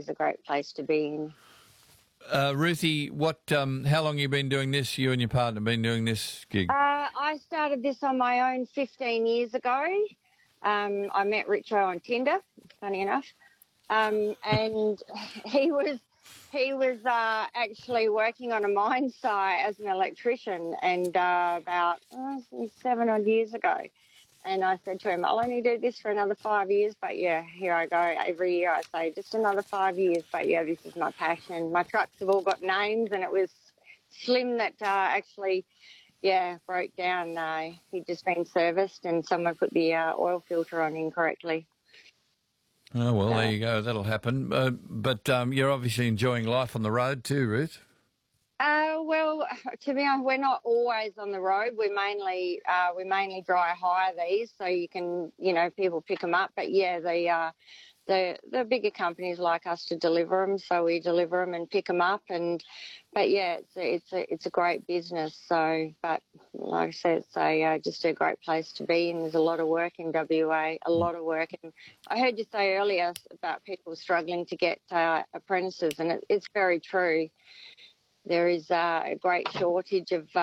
is a great place to be in. Ruthie, how long have you been doing this? You and your partner been doing this gig? I started this on my own 15 years ago. I met Richo on Tinder, funny enough, and he was actually working on a mine site as an electrician, and about 7 odd years ago. And I said to him, I'll only do this for another 5 years, but yeah, here I go. Every year I say, just another 5 years, but yeah, this is my passion. My trucks have all got names, and it was Slim that actually, broke down. He'd just been serviced and someone put the oil filter on incorrectly. Oh, well, there you go. That'll happen. But you're obviously enjoying life on the road too, Ruth. Well, to be honest, we're not always on the road. We mainly dry hire these, so you can, people pick them up. But yeah, the bigger companies like us to deliver them, so we deliver them and pick them up. But yeah, it's a great business. So, but like I said, it's just a great place to be, and there's a lot of work in WA, a lot of work. And I heard you say earlier about people struggling to get apprentices, and it's very true. There is a great shortage of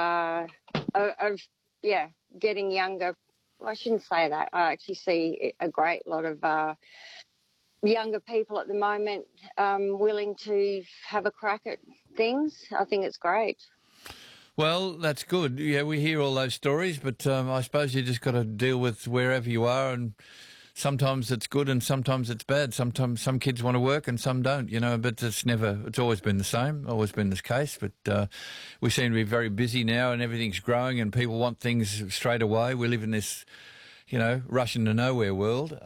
getting younger. Well, I shouldn't say that. I actually see a great lot of younger people at the moment willing to have a crack at things. I think it's great. Well, that's good. Yeah, we hear all those stories, but I suppose you just got to deal with wherever you are, and sometimes it's good and sometimes it's bad. Sometimes some kids want to work and some don't, but it's always been the same, always been this case. But we seem to be very busy now and everything's growing and people want things straight away. We live in this, rushing to nowhere world.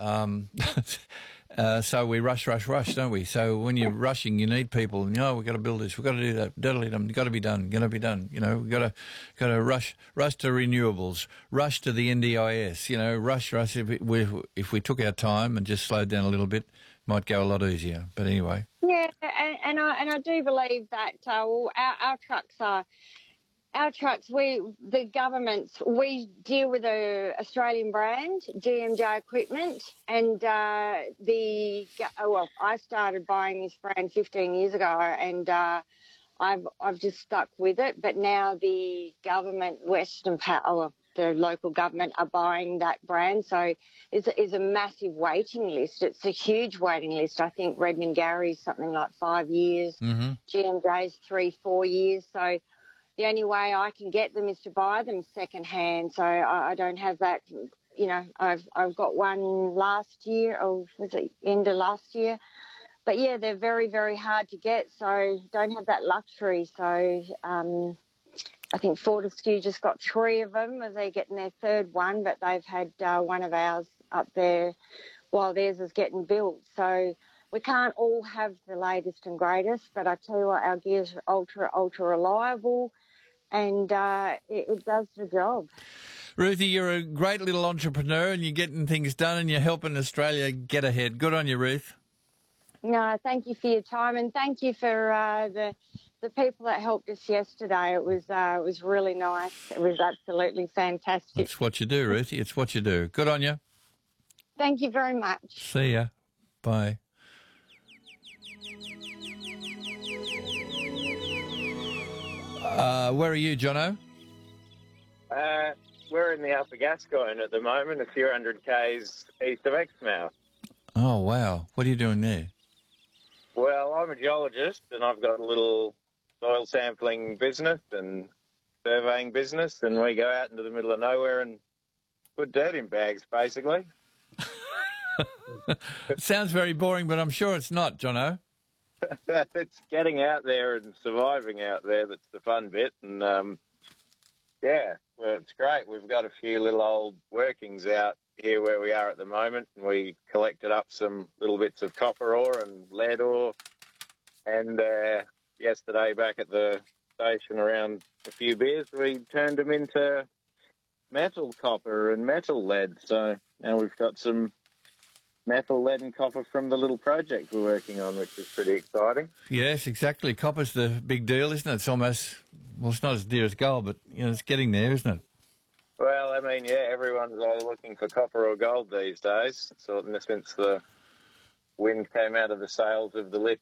So we rush, don't we? So when you're rushing, you need people. We've got to build this, we've got to do that. Got to be done. We've got to rush to renewables, rush to the NDIS. Rush. If we took our time and just slowed down a little bit, might go a lot easier. But anyway. Yeah, and I do believe that our trucks are. Our trucks, the governments, we deal with a Australian brand, GMJ Equipment, and I started buying this brand 15 years ago, and I've just stuck with it. But now the government, the local government, are buying that brand, so it's a massive waiting list. It's a huge waiting list. I think Redmond Gary's something like 5 years, GMJ's 3-4 years, so. The only way I can get them is to buy them second hand, so I don't have that. I've got one last year, or was it end of last year? But yeah, they're very, very hard to get, so don't have that luxury. So I think Fortescue just got 3 of them. They're getting their third one, but they've had one of ours up there while theirs is getting built. So we can't all have the latest and greatest, but I tell you what, our gear's ultra, ultra reliable. And it does the job. Ruthie, you're a great little entrepreneur and you're getting things done and you're helping Australia get ahead. Good on you, Ruth. No, thank you for your time, and thank you for the people that helped us yesterday. It was really nice. It was absolutely fantastic. It's what you do, Ruthie. It's what you do. Good on you. Thank you very much. See ya. Bye. Where are you, Jono? We're in the Upper Gascoyne at the moment, a few hundred k's east of Exmouth. Oh, wow. What are you doing there? Well, I'm a geologist and I've got a little soil sampling business and surveying business, and we go out into the middle of nowhere and put dirt in bags, basically. It sounds very boring, but I'm sure it's not, Jono. It's getting out there and surviving out there that's the fun bit. And, well, it's great. We've got a few little old workings out here where we are at the moment, and we collected up some little bits of copper ore and lead ore. And yesterday back at the station around a few beers, we turned them into metal copper and metal lead. So now we've got some metal, lead and copper from the little project we're working on, which is pretty exciting. Yes, exactly. Copper's the big deal, isn't it? It's almost, well, it's not as dear as gold, but, it's getting there, isn't it? Well, I mean, yeah, everyone's either looking for copper or gold these days. So since the wind came out of the sails of the